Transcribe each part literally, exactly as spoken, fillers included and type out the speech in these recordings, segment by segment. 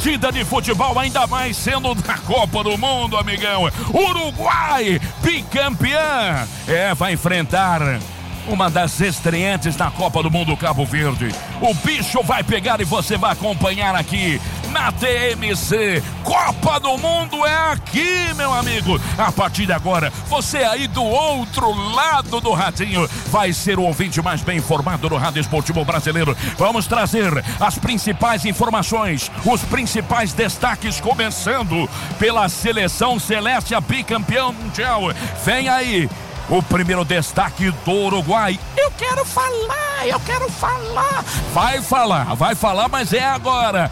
partida de futebol, ainda mais sendo da Copa do Mundo, amigão. Uruguai, bicampeã, é, vai enfrentar uma das estreantes na Copa do Mundo, Cabo Verde. O bicho vai pegar e você vai acompanhar aqui na T M C. Copa do Mundo é aqui, meu amigo. A partir de agora, você aí do outro lado do radinho vai ser o ouvinte mais bem informado do Rádio Esportivo Brasileiro. Vamos trazer as principais informações, os principais destaques, começando pela seleção celeste, a bicampeã mundial. Vem aí o primeiro destaque do Uruguai. Eu quero falar, eu quero falar. Vai falar, vai falar, mas é agora.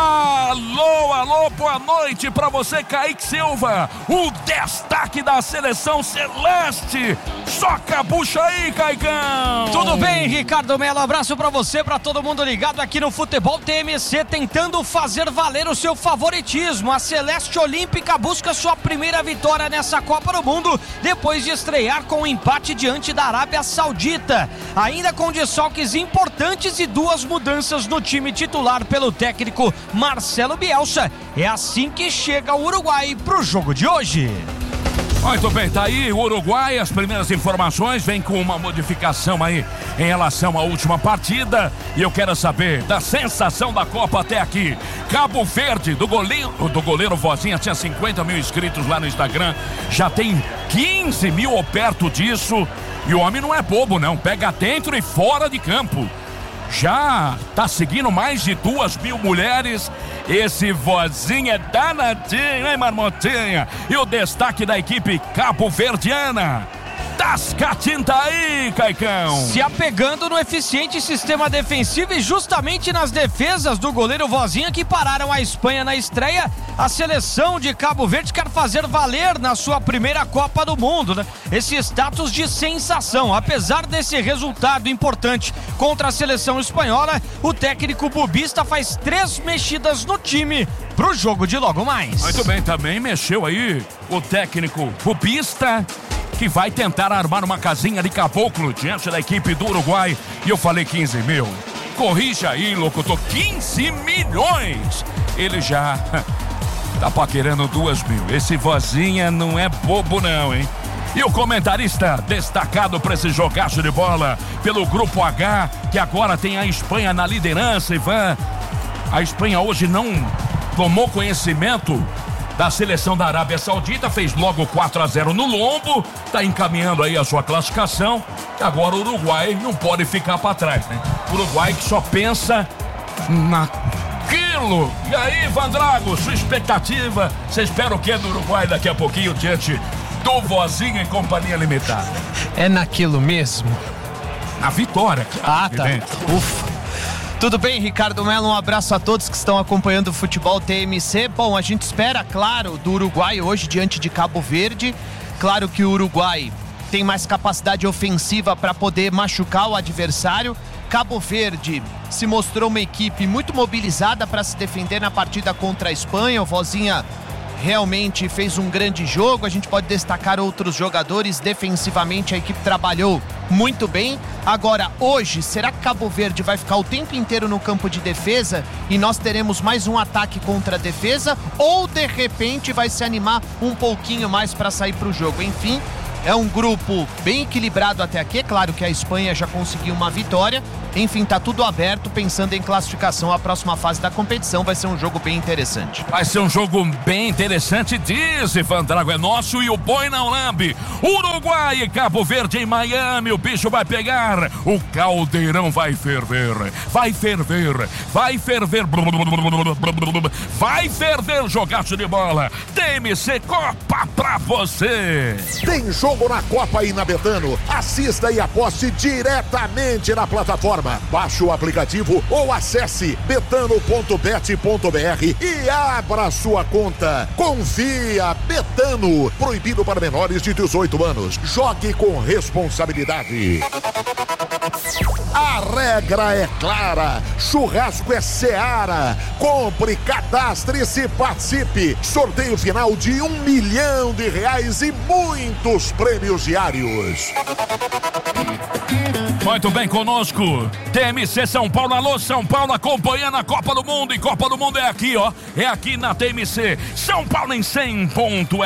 Alô, alô, boa noite pra você, Kaique Silva. O destaque da seleção celeste. Soca a bucha aí, Caicão. Tudo bem, Ricardo Melo? Abraço pra você, pra todo mundo ligado aqui no Futebol T M C, tentando fazer valer o seu favoritismo. A Celeste Olímpica busca sua primeira vitória nessa Copa do Mundo, depois de estrear com um empate diante da Arábia Saudita. Ainda com desfalques importantes e duas mudanças no time titular pelo técnico Marcelo Bielsa. É assim que chega o Uruguai pro jogo de hoje. Muito bem, tá aí o Uruguai. As primeiras informações vêm com uma modificação aí em relação à última partida. E eu quero saber da sensação da Copa até aqui. Cabo Verde, do goleiro, do goleiro Vozinha, tinha cinquenta mil inscritos lá no Instagram. Já tem quinze mil ou perto disso. E o homem não é bobo, não. Pega dentro e fora de campo. Já tá seguindo mais de duas mil mulheres. Esse Vozinha é danadinho, hein, Marmotinha? E o destaque da equipe cabo-verdiana, Tascatinta aí, Caicão. Se apegando no eficiente sistema defensivo e justamente nas defesas do goleiro Vozinha, que pararam a Espanha na estreia, a seleção de Cabo Verde quer fazer valer na sua primeira Copa do Mundo, né? Esse status de sensação. Apesar desse resultado importante contra a seleção espanhola, o técnico bubista faz três mexidas no time pro jogo de logo mais. Muito bem, também mexeu aí o técnico bubista, que vai tentar armar uma casinha de caboclo diante da equipe do Uruguai. E eu falei quinze mil. Corrija aí, locutor, quinze milhões. Ele já tá paquerando duas mil. Esse Vozinha não é bobo não, hein? E o comentarista destacado para esse jogaço de bola pelo Grupo H, que agora tem a Espanha na liderança, Ivan. A Espanha hoje não tomou conhecimento da seleção da Arábia Saudita, fez logo quatro a zero no lombo, tá encaminhando aí a sua classificação. E agora o Uruguai não pode ficar para trás, né? O Uruguai que só pensa naquilo. E aí, Vandrago, sua expectativa? Você espera o que do Uruguai daqui a pouquinho diante do Vozinha em companhia limitada? É naquilo mesmo? Na vitória. Ah, tá. Ufa. Tudo bem, Ricardo Melo? Um abraço a todos que estão acompanhando o Futebol T M C. Bom, a gente espera, claro, do Uruguai hoje diante de Cabo Verde. Claro que o Uruguai tem mais capacidade ofensiva para poder machucar o adversário. Cabo Verde se mostrou uma equipe muito mobilizada para se defender na partida contra a Espanha. O Vozinha realmente fez um grande jogo. A gente pode destacar outros jogadores. Defensivamente a equipe trabalhou muito bem. Agora, hoje, será que Cabo Verde vai ficar o tempo inteiro no campo de defesa e nós teremos mais um ataque contra a defesa? Ou, de repente, vai se animar um pouquinho mais para sair para o jogo? Enfim, é um grupo bem equilibrado até aqui. É claro que a Espanha já conseguiu uma vitória. Enfim, tá tudo aberto, pensando em classificação. A próxima fase da competição vai ser um jogo bem interessante. Vai ser um jogo bem interessante, diz Ivan Drago, é nosso e o boi não lambe. Uruguai e Cabo Verde em Miami, o bicho vai pegar, o caldeirão vai ferver, vai ferver, vai ferver, vai ferver, jogaço de bola. T M C Copa pra você. Tem jogo na Copa aí na Betano. Assista e aposte diretamente na plataforma. Baixe o aplicativo ou acesse betano ponto bet ponto br e abra sua conta. Confia, Betano. Proibido para menores de dezoito anos. Jogue com responsabilidade. A regra é clara. Churrasco é Seara. Compre, cadastre-se e participe. Sorteio final de um milhão de reais e muitos prêmios diários. Muito bem conosco, T M C São Paulo. Alô, São Paulo, acompanhando a Copa do Mundo. E Copa do Mundo é aqui, ó. É aqui na T M C São Paulo em cem ponto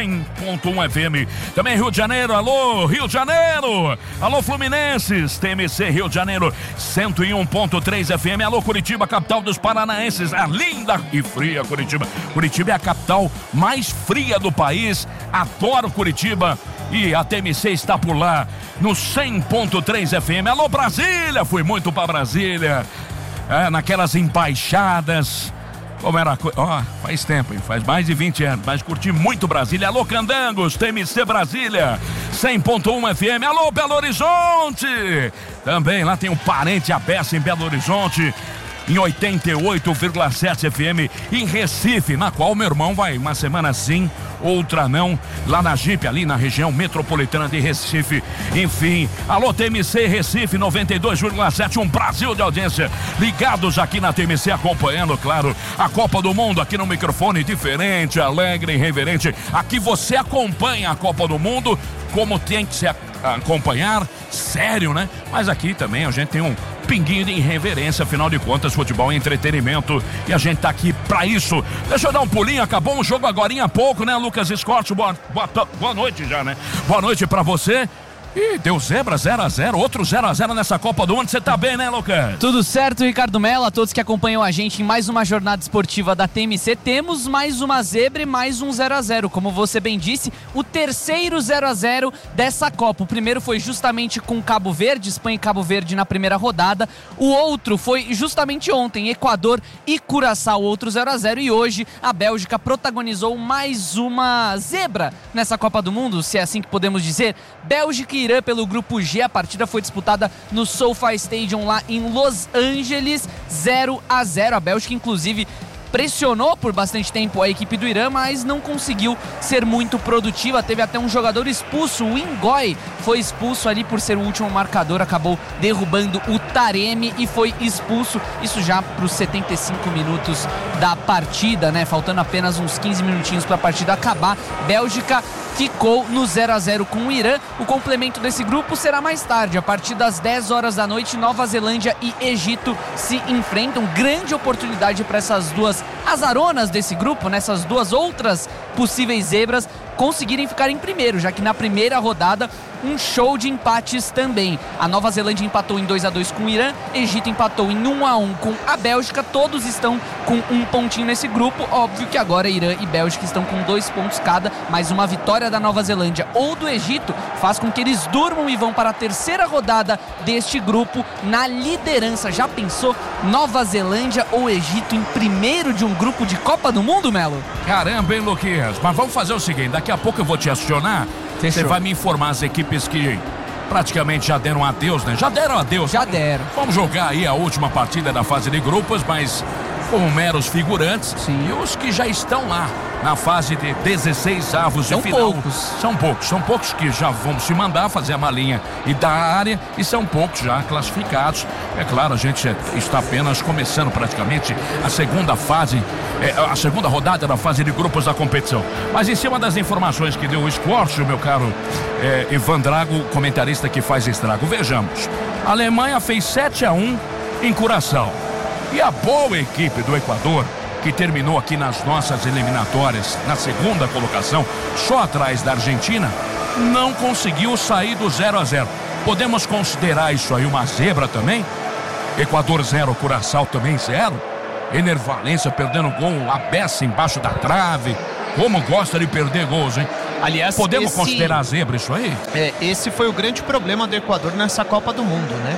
um F M. Também Rio de Janeiro. Alô, Rio de Janeiro. Alô, Fluminenses. T M C Rio de Janeiro cento e um ponto três F M. Alô, Curitiba, capital dos paranaenses. A linda e fria Curitiba. Curitiba é a capital mais fria do país. Adoro Curitiba. E a T M C está por lá no cem ponto três F M. Alô, Brasília, fui muito pra Brasília, é, naquelas embaixadas. Como era a coisa? Ó, faz tempo, hein? Faz mais de vinte anos, mas curti muito Brasília. Alô, Candangos, T M C Brasília, cem ponto um F M. Alô, Belo Horizonte, também lá tem um parente aberto em Belo Horizonte, em oitenta e oito vírgula sete F M, em Recife, na qual meu irmão vai uma semana sim, outra não, lá na Jeep, ali na região metropolitana de Recife. Enfim, alô, T M C Recife, noventa e dois vírgula sete, um Brasil de audiência, ligados aqui na T M C, acompanhando, claro, a Copa do Mundo, aqui no microfone diferente, alegre, irreverente. Aqui você acompanha a Copa do Mundo como tem que se acompanhar, sério, né? Mas aqui também a gente tem um pinguinho de irreverência, afinal de contas, futebol é entretenimento e a gente tá aqui pra isso. Deixa eu dar um pulinho, acabou um jogo agorinha há pouco, né, Lucas Scott? Boa, boa, boa noite já, né? Boa noite pra você. Ih, deu zebra, zero a zero, outro zero a zero nessa Copa do Mundo. Você tá bem, né, Lucas? Tudo certo, Ricardo Mello, a todos que acompanham a gente em mais uma jornada esportiva da T M C. Temos mais uma zebra e mais um zero a zero, como você bem disse, o terceiro zero a zero dessa Copa. O primeiro foi justamente com Cabo Verde, Espanha e Cabo Verde na primeira rodada. O outro foi justamente ontem, Equador e Curaçao, outro zero a zero. E hoje a Bélgica protagonizou mais uma zebra nessa Copa do Mundo, se é assim que podemos dizer. Bélgica e Irã pelo grupo G, a partida foi disputada no SoFi Stadium lá em Los Angeles, zero a zero. A Bélgica inclusive pressionou por bastante tempo a equipe do Irã, mas não conseguiu ser muito produtiva. Teve até um jogador expulso, o Ngoy foi expulso ali por ser o último marcador, acabou derrubando o Taremi e foi expulso. Isso já para os setenta e cinco minutos da partida, né? Faltando apenas uns quinze minutinhos para a partida acabar. Bélgica ficou no zero a zero com o Irã. O complemento desse grupo será mais tarde, a partir das dez horas da noite. Nova Zelândia e Egito se enfrentam. Grande oportunidade para essas duas azaronas desse grupo, nessas duas outras possíveis zebras, conseguirem ficar em primeiro, já que na primeira rodada um show de empates também. A Nova Zelândia empatou em dois a dois com o Irã, Egito empatou em um a um com a Bélgica. Todos estão com um pontinho nesse grupo. Óbvio que agora Irã e Bélgica estão com dois pontos cada, mas uma vitória da Nova Zelândia ou do Egito faz com que eles durmam e vão para a terceira rodada deste grupo na liderança. Já pensou Nova Zelândia ou Egito em primeiro de um grupo de Copa do Mundo, Melo? Caramba, hein, Luquinhas? Mas vamos fazer o seguinte, daqui a pouco eu vou te acionar. Você vai me informar as equipes que praticamente já deram adeus, né? Já deram adeus. Já vamos, deram. Vamos jogar aí a última partida da fase de grupos, mas como meros figurantes. Sim. E os que já estão lá na fase de dezesseis avos de são final. poucos. São poucos. São poucos que já vão se mandar fazer a malinha e da área, e são poucos já classificados. É claro, a gente está apenas começando praticamente a segunda fase, é, a segunda rodada da fase de grupos da competição. Mas em cima das informações que deu o esporte, meu caro é, Ivan Drago, comentarista que faz estrago, vejamos. A Alemanha fez sete a um em Curaçao. E a boa equipe do Equador, que terminou aqui nas nossas eliminatórias na segunda colocação, só atrás da Argentina, não conseguiu sair do zero a zero. Podemos considerar isso aí uma zebra também? Equador zero, Curaçao também zero. Ener Valencia perdendo gol, a beça embaixo da trave. Como gosta de perder gols, hein? Aliás, podemos esse, considerar zebra isso aí? É, esse foi o grande problema do Equador nessa Copa do Mundo, né?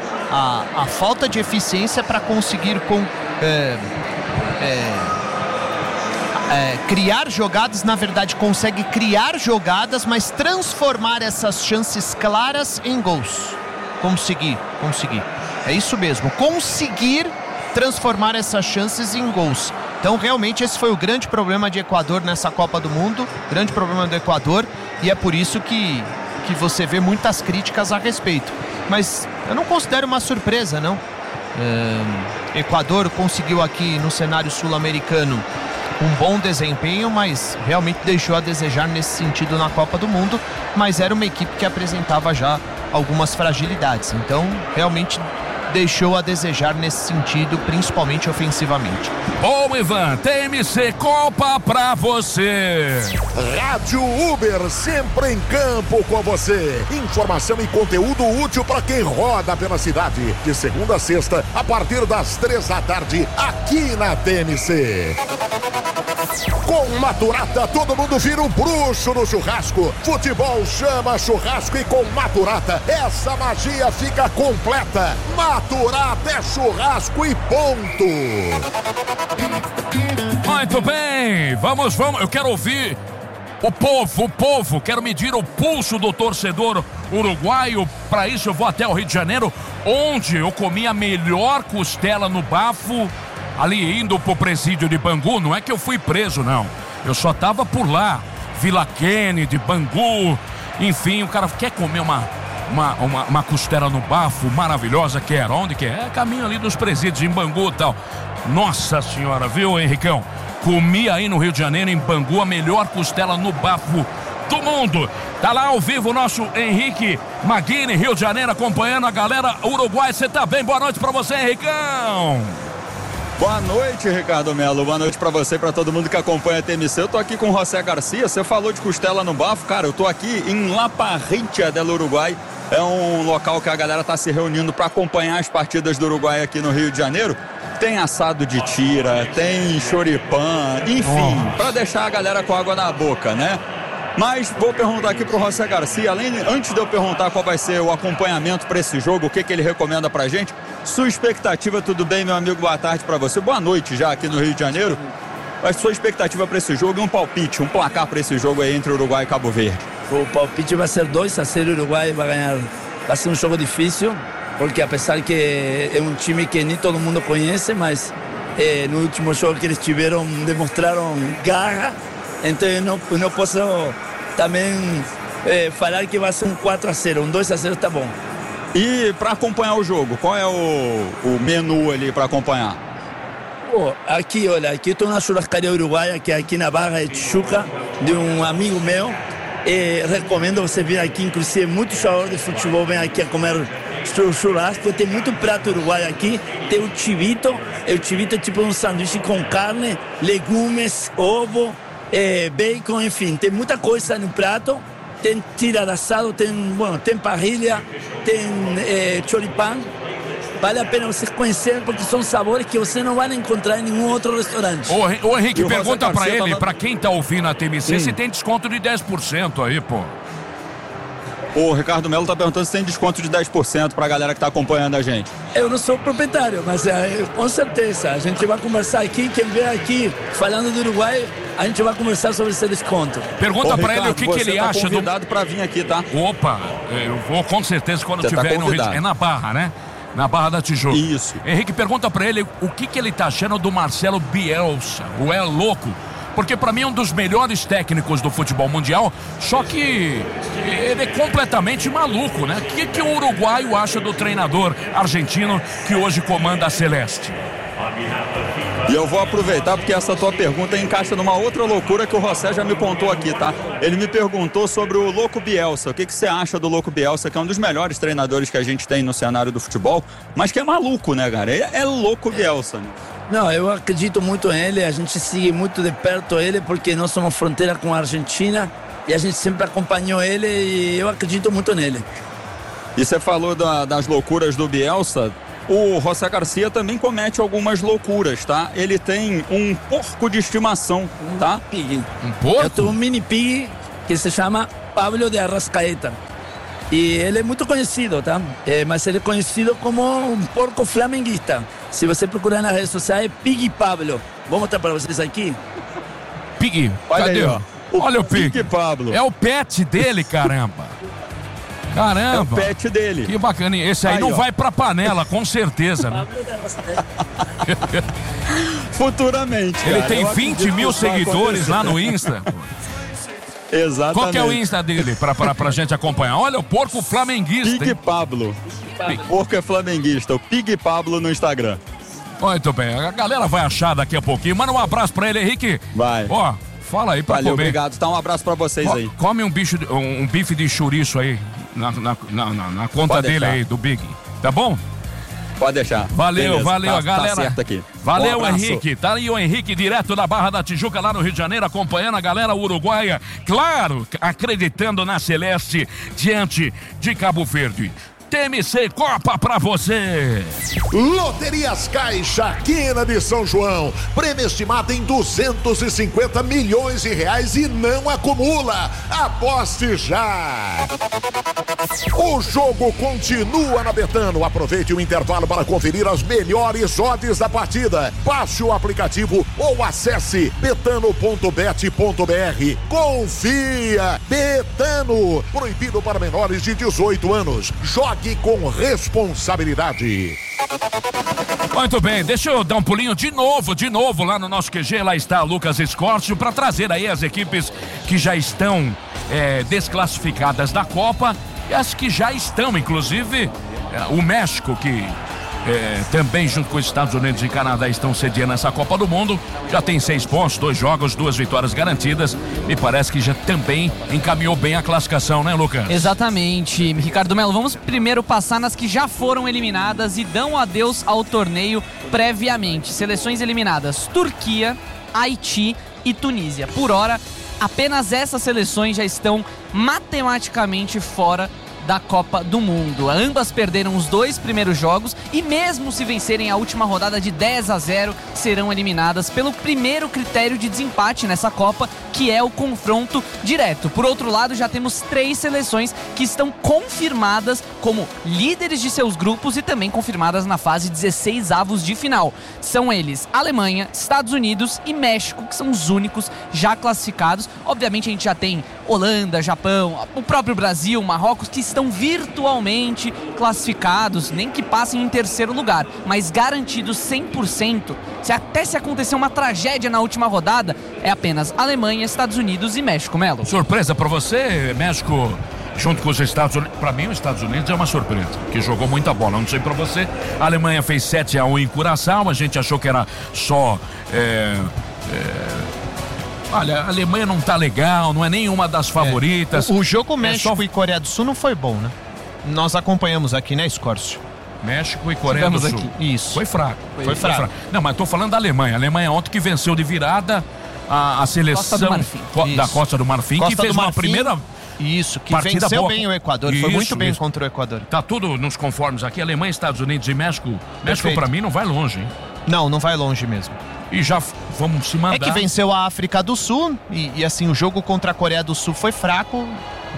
A, a falta de eficiência para conseguir com, é, é, é, criar jogadas. Na verdade, consegue criar jogadas, mas transformar essas chances claras em gols. Conseguir, conseguir. É isso mesmo, conseguir transformar essas chances em gols. Então, realmente, esse foi o grande problema de Equador nessa Copa do Mundo, grande problema do Equador, e é por isso que, que você vê muitas críticas a respeito. Mas eu não considero uma surpresa, não. É, Equador conseguiu aqui no cenário sul-americano um bom desempenho, mas realmente deixou a desejar nesse sentido na Copa do Mundo, mas era uma equipe que apresentava já algumas fragilidades, então realmente deixou a desejar nesse sentido, principalmente ofensivamente. Bom, Ivan, T M C Copa pra você. Rádio Uber, sempre em campo com você. Informação e conteúdo útil para quem roda pela cidade. De segunda a sexta, a partir das três da tarde, aqui na T M C. Com Maturata, todo mundo vira um bruxo no churrasco. Futebol chama churrasco e com Maturata, essa magia fica completa. Maturata é churrasco e ponto. Muito bem, vamos, vamos, eu quero ouvir o povo, o povo, quero medir o pulso do torcedor uruguaio. Para isso eu vou até o Rio de Janeiro, onde eu comi a melhor costela no bafo, ali indo pro presídio de Bangu. Não é que eu fui preso, não, eu só tava por lá, Vila Kennedy, Bangu, enfim, o cara quer comer uma, uma, uma, uma costela no bafo maravilhosa, que era, onde que é? É caminho ali dos presídios, em Bangu e tal. Nossa senhora, viu, Henricão? Comi aí no Rio de Janeiro, em Bangu, a melhor costela no bafo do mundo. Tá lá ao vivo o nosso Henrique Maguini, Rio de Janeiro, acompanhando a galera uruguaia. Você tá bem? Boa noite pra você, Henricão. Boa noite, Ricardo Melo. Boa noite pra você e pra todo mundo que acompanha a T M C. Eu tô aqui com o José Garcia. Você falou de costela no bafo. Cara, eu tô aqui em La Parrilla del Uruguai. É um local que a galera tá se reunindo para acompanhar as partidas do Uruguai aqui no Rio de Janeiro. Tem assado de tira, tem choripã, enfim, oh. para deixar a galera com água na boca, né? Mas vou perguntar aqui pro José Garcia, além, antes de eu perguntar qual vai ser o acompanhamento para esse jogo, o que, que ele recomenda pra gente, sua expectativa, tudo bem, meu amigo? Boa tarde para você, boa noite já aqui no Rio de Janeiro. Mas sua expectativa para esse jogo e um palpite, um placar para esse jogo aí entre Uruguai e Cabo Verde? O palpite vai ser dois a zero, o Uruguai vai ganhar. Vai ser um jogo difícil, porque apesar que é um time que nem todo mundo conhece, mas eh, no último jogo que eles tiveram, demonstraram garra, então eu não, eu não posso também eh, falar que vai ser um quatro a zero, um dois a zero tá bom. E para acompanhar o jogo, qual é o, o menu ali para acompanhar? Oh, aqui, olha, aqui estou na churrascaria uruguaia, que é aqui na Barra de Tijuca, de um amigo meu. E recomendo você vir aqui, inclusive muitos jogadores de futebol vêm aqui a comer churrasco. Tem muito prato uruguaio aqui. Tem o chivito, o chivito é tipo um sanduíche com carne, legumes, ovo, eh, bacon, enfim, tem muita coisa no prato. Tem tira de assado, tem, bueno, tem parrilha, tem eh, choripán. Vale a pena vocês conhecerem, porque são sabores que você não vai encontrar em nenhum outro restaurante. Ô, ô Henrique, pergunta pra ele, tava... pra quem tá ouvindo a T M C, Sim. se tem desconto de dez por cento aí, pô. O Ricardo Melo tá perguntando se tem desconto de dez por cento pra galera que tá acompanhando a gente. Eu não sou proprietário, mas é, com certeza. A gente vai conversar aqui, quem vier aqui falando do Uruguai, a gente vai conversar sobre esse desconto. Pergunta Ô, pra Ricardo, ele o que, que ele tá acha do... Você tá convidado pra vir aqui, tá? Opa, eu vou com certeza quando você tiver tá no Rio. É na Barra, né? Na Barra da Tijuca. Isso. Henrique, pergunta pra ele o que, que ele tá achando do Marcelo Bielsa, o é louco. Porque pra mim é um dos melhores técnicos do futebol mundial, só que ele é completamente maluco, né? O que, que o uruguaio acha do treinador argentino que hoje comanda a Celeste? E eu vou aproveitar porque essa tua pergunta encaixa numa outra loucura que o José já me contou aqui, tá? Ele me perguntou sobre o Louco Bielsa. O que, que você acha do Louco Bielsa, que é um dos melhores treinadores que a gente tem no cenário do futebol, mas que é maluco, né, cara? É, é Louco Bielsa, né? Não, eu acredito muito nele, a gente segue muito de perto ele, porque nós somos fronteira com a Argentina e a gente sempre acompanhou ele e eu acredito muito nele. E você falou da, das loucuras do Bielsa. O José Garcia também comete algumas loucuras, tá? Ele tem um porco de estimação, tá? Um pig. Um porco? Eu tenho um mini pig que se chama Pablo de Arrascaeta. E ele é muito conhecido, tá? É, mas ele é conhecido como um porco flamenguista. Se você procurar nas redes sociais, é Pig Pablo. Vou mostrar para vocês aqui. Pig, olha cadê? Aí, ó. O olha o Pig. Pig Pablo. É o pet dele, caramba. Caramba. É o pet dele. Que bacana. Esse aí, aí não ó. vai pra panela, com certeza, né? Futuramente, Ele cara, tem vinte mil seguidores lá no Insta. Exatamente. Qual que é o Insta dele pra, pra, pra gente acompanhar? Olha, o porco flamenguista. Pig hein? Pablo. Pig. Porco é flamenguista. O Pig Pablo no Instagram. Muito bem, a galera vai achar daqui a pouquinho. Manda um abraço pra ele, Henrique. Vai. Ó, fala aí pra Valeu, comer. obrigado. Tá, um abraço pra vocês Co- aí. Come um, bicho, de- um, um bife de chouriço aí na, na, na, na- na conta Pode dele deixar. aí, do Big. Tá bom? Pode deixar. Valeu, Beleza, valeu, tá, a galera. Tá certo aqui. Valeu, Um abraço. Henrique. Tá aí o Henrique, direto da Barra da Tijuca, lá no Rio de Janeiro, acompanhando a galera uruguaia. Claro, acreditando na Celeste diante de Cabo Verde. T M C Copa pra você. Loterias Caixa, Quina de São João. Prêmio estimado em duzentos e cinquenta milhões de reais e não acumula. Aposte já. O jogo continua na Betano. Aproveite o intervalo para conferir as melhores odds da partida. Baixe o aplicativo ou acesse betano ponto bet ponto br. Confia. Betano. Proibido para menores de dezoito anos. Jogue com responsabilidade. Muito bem, deixa eu dar um pulinho de novo, de novo lá no nosso Q G. Lá está Lucas Escórcio para trazer aí as equipes que já estão é, desclassificadas da Copa e as que já estão, inclusive é, o México, que é, também junto com os Estados Unidos e Canadá estão sediando essa Copa do Mundo, já tem seis pontos, dois jogos, duas vitórias garantidas. Me parece que já também encaminhou bem a classificação, né, Lucas? Exatamente, Ricardo Melo. Vamos primeiro passar nas que já foram eliminadas e dão adeus ao torneio previamente. Seleções eliminadas: Turquia, Haiti e Tunísia. Por hora, apenas essas seleções já estão matematicamente fora da Copa do Mundo. Ambas perderam os dois primeiros jogos e mesmo se vencerem a última rodada de dez a zero, serão eliminadas pelo primeiro critério de desempate nessa Copa, que é o confronto direto. Por outro lado, já temos três seleções que estão confirmadas como líderes de seus grupos e também confirmadas na fase dezesseis avos de final. São eles Alemanha, Estados Unidos e México, que são os únicos já classificados. Obviamente a gente já tem Holanda, Japão, o próprio Brasil, Marrocos, que estão virtualmente classificados, nem que passem em terceiro lugar, mas garantidos cem por cento. Se até se acontecer uma tragédia na última rodada, é apenas Alemanha, Estados Unidos e México, Melo. Surpresa pra você, México junto com os Estados Unidos. Pra mim, os Estados Unidos é uma surpresa, que jogou muita bola. Não sei pra você. A Alemanha fez sete a um em Curaçao. A gente achou que era só é, é... Olha, a Alemanha não tá legal, não é nenhuma das favoritas. É. O, o jogo É México só- e Coreia do Sul não foi bom, né? Nós acompanhamos aqui, né, Escórcio? México e Coreia do Tivemos Sul. aqui. Isso. Foi fraco. Foi fraco. Não, mas tô falando da Alemanha. A Alemanha ontem que venceu de virada a, a seleção Costa do Marfim. Co- da Isso. Costa do Marfim, Costa que fez do uma Marfim. primeira... Isso, que Partida venceu boa. bem o Equador. Isso, foi muito bem isso. contra o Equador. Tá tudo nos conformes aqui. Alemanha, Estados Unidos e México. México Perfeito. pra mim não vai longe, hein? Não, não vai longe mesmo. E já f- vamos se mandar. É que venceu a África do Sul e, e, assim, o jogo contra a Coreia do Sul foi fraco.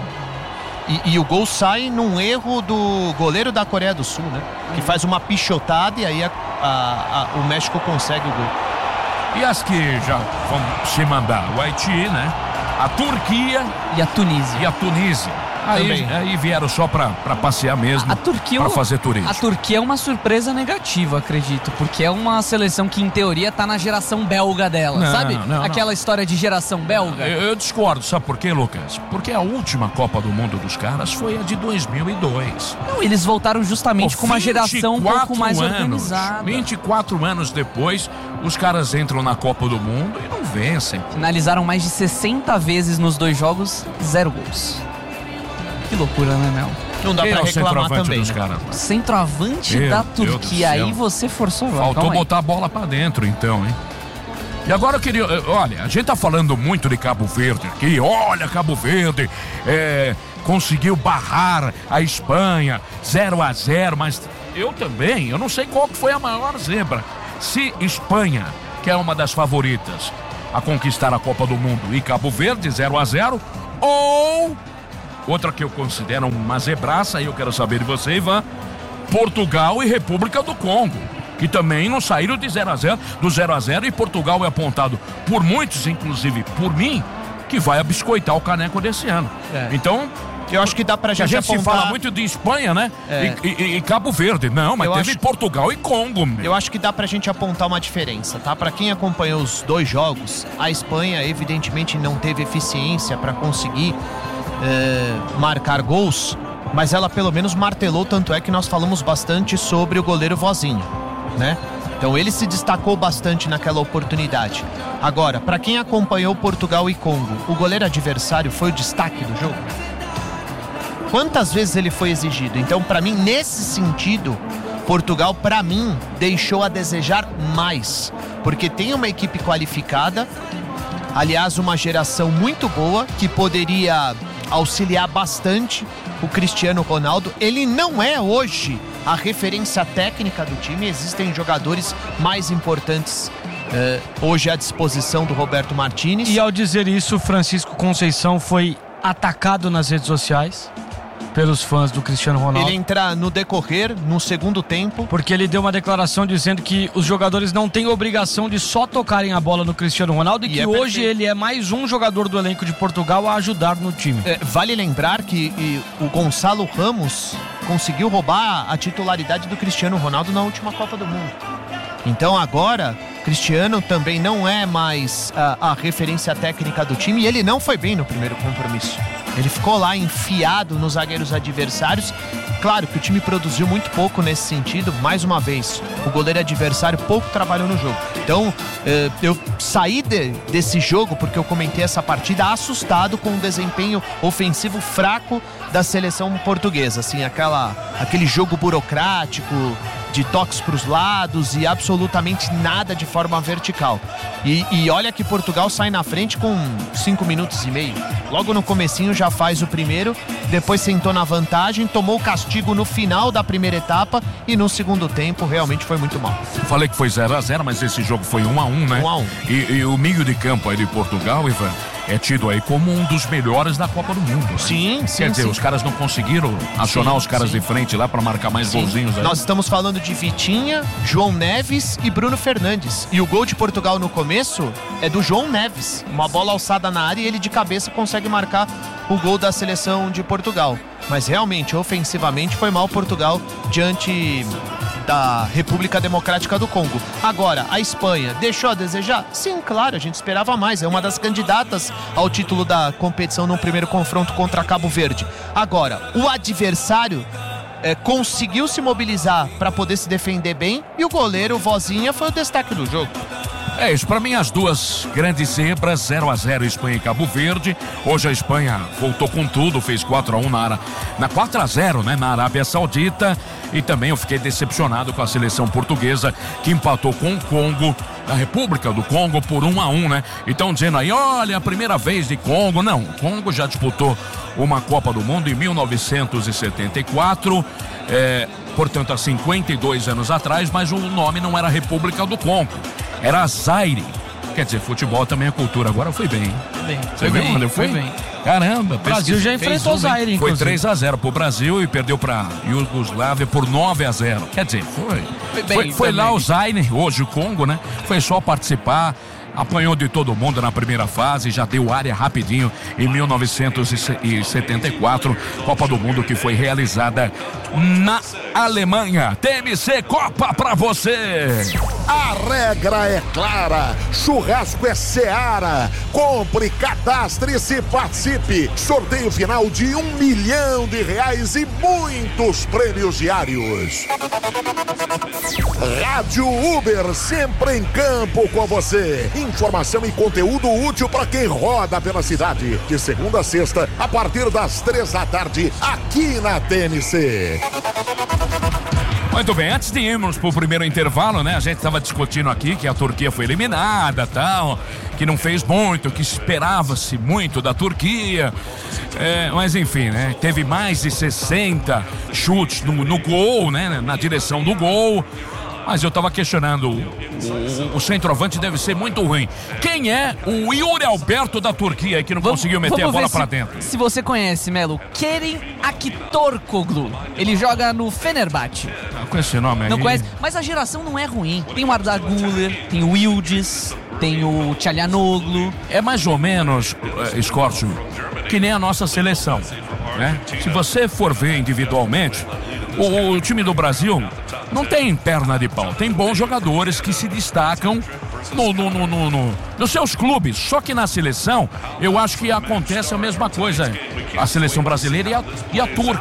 E, e o gol sai num erro do goleiro da Coreia do Sul, né? Que faz uma pichotada e aí a- a- a- o México consegue o gol. E as que já vão se mandar? O Haiti, né? A Turquia E a Tunísia. e a Tunísia. Aí, Também. aí vieram só pra, pra passear mesmo. A Turquia, Pra fazer turismo. a Turquia é uma surpresa negativa, acredito, porque é uma seleção que em teoria tá na geração belga dela, Não, sabe? não, Aquela não. história de geração belga. Eu, eu discordo, sabe por quê, Lucas? Porque a última Copa do Mundo dos caras foi a de dois mil e dois. Não, eles voltaram justamente Pô, com uma geração um pouco 24 mais anos, organizada. vinte e quatro anos depois, os caras entram na Copa do Mundo e não vencem. Finalizaram mais de sessenta vezes nos dois jogos, zero gols. Que loucura, né, Mel? Não dá Quem pra é o reclamar centroavante também, dos né? caras? Centroavante Meu da Deus do Turquia, céu. aí você forçou agora. Faltou calma aí. botar a bola pra dentro, então, hein? E agora eu queria... eh, Olha, a gente tá falando muito de Cabo Verde aqui. Olha, Cabo Verde é, conseguiu barrar a Espanha zero a zero, mas eu também, eu não sei qual que foi a maior zebra. Se Espanha, que é uma das favoritas a conquistar a Copa do Mundo, e Cabo Verde zero a zero, ou... Outra que eu considero uma zebraça, e eu quero saber de você, Ivan, Portugal e República do Congo, que também não saíram de zero a zero, do zero a zero, e Portugal é apontado por muitos, inclusive por mim, que vai abiscoitar o caneco desse ano. É. Então, Eu acho que dá pra a gente gente se apontar... fala muito de Espanha, né? É. E, e- e Cabo Verde. Não, mas Eu teve acho- Portugal e Congo. meu. Eu acho que dá pra gente apontar uma diferença, tá? Pra quem acompanhou os dois jogos, a Espanha evidentemente não teve eficiência pra conseguir é, marcar gols, mas ela pelo menos martelou, tanto é que nós falamos bastante sobre o goleiro Vozinho, né? Então ele se destacou bastante naquela oportunidade. Agora, para quem acompanhou Portugal e Congo, o goleiro adversário foi o destaque do jogo? Quantas vezes ele foi exigido? Então, para mim, nesse sentido, Portugal, para mim, deixou a desejar mais. Porque tem uma equipe qualificada, aliás, uma geração muito boa, que poderia auxiliar bastante o Cristiano Ronaldo. Ele não é hoje a referência técnica do time, existem jogadores mais importantes eh, hoje à disposição do Roberto Martínez. E ao dizer isso, Francisco Conceição foi atacado nas redes sociais pelos fãs do Cristiano Ronaldo. Ele entra no decorrer, no segundo tempo. Porque ele deu uma declaração dizendo que os jogadores não têm obrigação de só tocarem a bola no Cristiano Ronaldo e, e que é hoje perfeito. Ele é mais um jogador do elenco de Portugal a ajudar no time. É, vale lembrar que e, o Gonçalo Ramos conseguiu roubar a titularidade do Cristiano Ronaldo na última Copa do Mundo. Então agora, Cristiano também não é mais a, a referência técnica do time e ele não foi bem no primeiro compromisso. Ele ficou lá enfiado nos zagueiros adversários. Claro que o time produziu muito pouco nesse sentido. Mais uma vez, o goleiro adversário pouco trabalhou no jogo. Então, eh, eu saí de, desse jogo, porque eu comentei essa partida, assustado com o desempenho ofensivo fraco da seleção portuguesa. Assim, aquela, aquele jogo burocrático, de toques para os lados e absolutamente nada de forma vertical. E, e olha que Portugal sai na frente com cinco minutos e meio. Logo no comecinho já faz o primeiro, depois sentou na vantagem, tomou o castigo no final da primeira etapa e no segundo tempo realmente foi muito mal. Falei que foi zero a zero, mas esse jogo foi um a um, né? um a um. E, e o meio de campo aí de Portugal, Ivan, é tido aí como um dos melhores da Copa do Mundo. Sim, sim. Quer dizer, sim. os caras não conseguiram acionar sim, os caras sim. de frente lá para marcar mais sim. golzinhos aí. Nós estamos falando de Vitinha, João Neves e Bruno Fernandes. E o gol de Portugal no começo é do João Neves. Uma bola alçada na área e ele de cabeça consegue marcar o gol da seleção de Portugal. Mas realmente, ofensivamente, foi mal Portugal diante da República Democrática do Congo. Agora, a Espanha deixou a desejar? Sim, claro, a gente esperava mais. É uma das candidatas ao título da competição no primeiro confronto contra Cabo Verde. Agora, o adversário é, conseguiu se mobilizar para poder se defender bem e o goleiro Vozinha foi o destaque do jogo. É isso, pra mim as duas grandes zebras, zero a zero Espanha e Cabo Verde. Hoje a Espanha voltou com tudo, fez quatro a um na, na quatro a zero, né, na Arábia Saudita. E também eu fiquei decepcionado com a seleção portuguesa que empatou com o Congo, a República do Congo, por um a um, né? Então dizendo aí, olha, a primeira vez de Congo. Não, o Congo já disputou uma Copa do Mundo em mil novecentos e setenta e quatro, é, portanto há cinquenta e dois anos atrás, mas o nome não era República do Congo, era Zaire. Quer dizer, futebol também é cultura. Agora foi bem, hein? Foi bem. Você Foi viu bem, quando eu fui? foi bem. Caramba. O Brasil já enfrentou o Zaire, Foi inclusive. três a zero pro Brasil e perdeu pra Iugoslávia por nove a zero. Quer dizer, foi. Foi bem Foi, foi lá também. o Zaire, hoje o Congo, né? Foi só participar. Apanhou de todo mundo na primeira fase, já deu área rapidinho em mil novecentos e setenta e quatro, Copa do Mundo que foi realizada na Alemanha. T M C Copa pra você! A regra é clara, churrasco é Seara. Compre, cadastre-se e participe. Sorteio final de um milhão de reais e muitos prêmios diários. Rádio Uber, sempre em campo com você. Informação e conteúdo útil para quem roda pela cidade. De segunda a sexta, a partir das três da tarde, aqui na T M C. Muito bem, antes de irmos pro primeiro intervalo, né? A gente estava discutindo aqui que a Turquia foi eliminada, tal, que não fez muito, que esperava-se muito da Turquia. É, mas enfim, né? Teve mais de sessenta chutes no, no gol, né? Na direção do gol. Mas eu tava questionando, o, o, o centroavante deve ser muito ruim. Quem é o Yuri Alberto da Turquia que não Vamos- conseguiu meter a vamos bola ver pra se- dentro? Se você conhece, Melo, Kerim Aktürkoğlu. Ele joga no Fenerbahçe. Com esse nome aí. Não conhece? Mas a geração não é ruim. Tem o Arda Güler, tem o Yildiz, tem o Çalhanoğlu. É mais ou menos, uh, Scorcio, que nem a nossa seleção, né? Se você for ver individualmente, o, o time do Brasil não tem perna de pau, tem bons jogadores que se destacam no, no, no, no, no, nos seus clubes. Só que na seleção, eu acho que acontece a mesma coisa. A seleção brasileira e a, e a turca.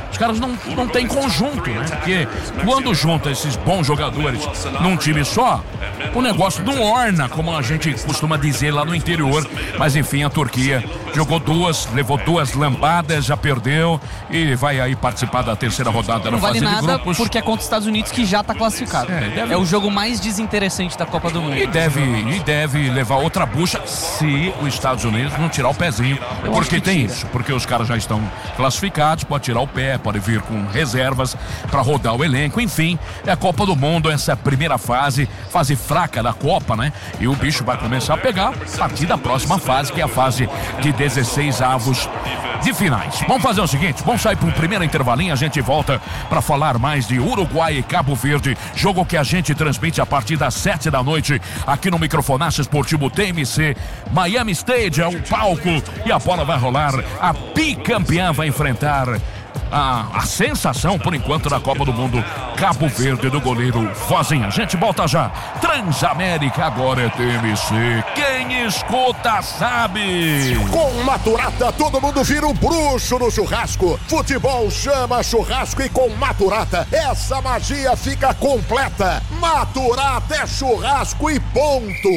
os caras não, não têm conjunto, né? Porque quando junta esses bons jogadores num time só, o negócio não orna, como a gente costuma dizer lá no interior. Mas enfim, a Turquia jogou duas, levou duas lambadas, já perdeu e vai aí participar da terceira rodada Não na vale fase de nada grupos. porque é contra os Estados Unidos, que já tá classificado. É, deve- É o jogo mais desinteressante da Copa do Mundo. E deve, e deve levar outra bucha se os Estados Unidos não tirar o pezinho. Porque tem isso, porque os caras já estão classificados, pode tirar o pé, pode vir com reservas para rodar o elenco. Enfim, é a Copa do Mundo, essa primeira fase, fase fraca da Copa, né? E o bicho vai começar a pegar a partir da próxima fase, que é a fase de dezesseis avos de finais. Vamos fazer o seguinte, vamos sair para um primeiro intervalinho, a gente volta para falar mais de Uruguai e Cabo Verde, jogo que a gente transmite a partir das sete da noite aqui no Microfonaço Esportivo T M C. Miami Stadium é um palco e a bola vai rolar. A bicampeã vai enfrentar a, a sensação, por enquanto, da Copa do Mundo, Cabo Verde, do goleiro Vozinha. A gente volta já. Transamérica agora é T M C. Quem escuta sabe. Com Maturata, todo mundo vira um bruxo no churrasco. Futebol chama churrasco e com Maturata, essa magia fica completa. Maturata é churrasco e ponto.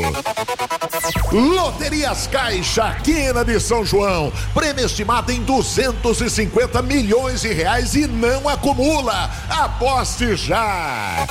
Loterias Caixa, Quina de São João. Prêmio estimado em duzentos e cinquenta milhões de reais e não acumula. Aposte já.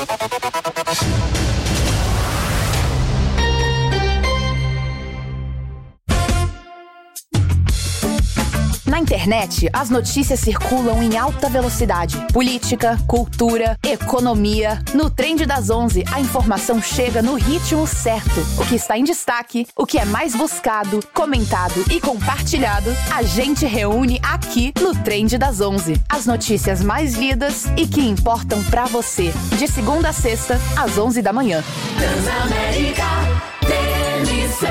Na internet, as notícias circulam em alta velocidade. Política, cultura, economia. No Trend das onze, a informação chega no ritmo certo. O que está em destaque, o que é mais buscado, comentado e compartilhado, a gente reúne aqui no Trend das onze. As notícias mais lidas e que importam pra você. De segunda a sexta, às onze da manhã. Transamérica T M C.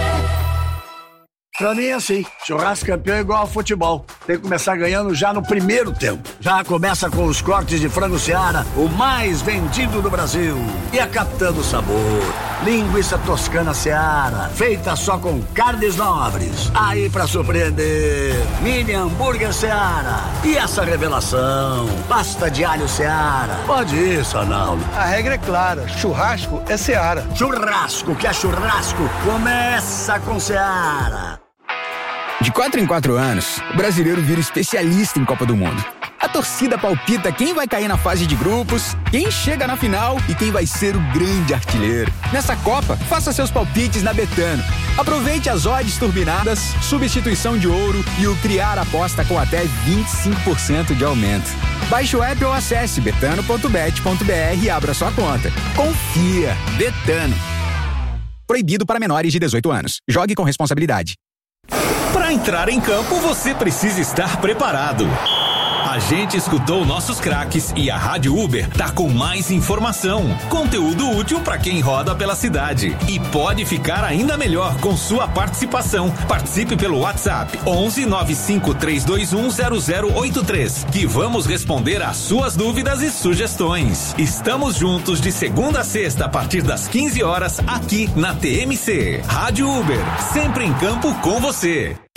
Pra mim é assim, churrasco campeão é igual ao futebol. Tem que começar ganhando já no primeiro tempo. Já começa com os cortes de frango Seara, o mais vendido do Brasil. E a Capitã do Sabor, linguiça toscana Seara, feita só com carnes nobres. Aí pra surpreender, mini hambúrguer Seara. E essa revelação, pasta de alho Seara. Pode isso, Arnaldo. A regra é clara, churrasco é Seara. Churrasco que é churrasco, começa com Seara. De quatro em quatro anos, o brasileiro vira especialista em Copa do Mundo. A torcida palpita quem vai cair na fase de grupos, quem chega na final e quem vai ser o grande artilheiro. Nessa Copa, faça seus palpites na Betano. Aproveite as odds turbinadas, substituição de ouro e o criar aposta com até vinte e cinco por cento de aumento. Baixe o app ou acesse betano ponto bet ponto br e abra sua conta. Confia! Betano. Proibido para menores de dezoito anos. Jogue com responsabilidade. Para entrar em campo, você precisa estar preparado. A gente escutou nossos craques e a Rádio Uber tá com mais informação, conteúdo útil para quem roda pela cidade. E pode ficar ainda melhor com sua participação. Participe pelo WhatsApp onze nove cinco três dois um zero zero oito três, que vamos responder às suas dúvidas e sugestões. Estamos juntos de segunda a sexta a partir das quinze horas aqui na T M C. Rádio Uber, sempre em campo com você.